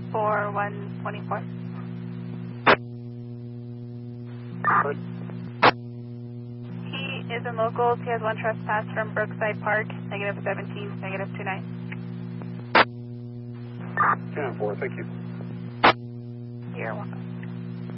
for 124. He is in locals. He has one trespass from Brookside Park, negative 17, negative 29. 10-4, thank you. You're welcome.